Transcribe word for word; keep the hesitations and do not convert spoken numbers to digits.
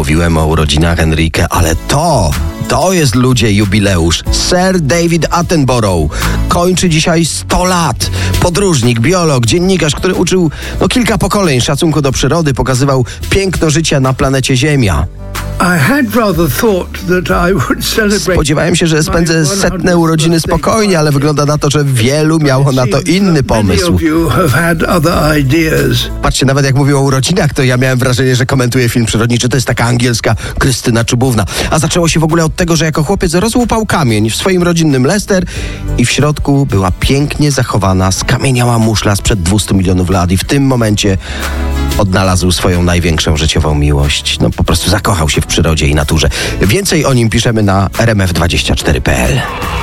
mówiłem o urodzinach Enrique, ale to, to jest, ludzie, jubileusz. Sir David Attenborough kończy dzisiaj sto lat. Podróżnik, biolog, dziennikarz, który uczył no, kilka pokoleń szacunku do przyrody, pokazywał piękno życia na planecie Ziemia. Spodziewałem się, że spędzę setne urodziny spokojnie, ale wygląda na to, że wielu miało na to inny pomysł. Patrzcie, nawet jak mówił o urodzinach, to ja miałem wrażenie, że komentuję film przyrodniczy. To jest taka angielska Krystyna Czubówna. A zaczęło się w ogóle od tego, że jako chłopiec rozłupał kamień w swoim rodzinnym Leicester i w środku była pięknie zachowana, skamieniała muszla sprzed dwustu milionów lat i w tym momencie odnalazł swoją największą życiową miłość. No po prostu zakochał się w przyrodzie i naturze. Więcej o nim piszemy na r m f dwadzieścia cztery kropka p l.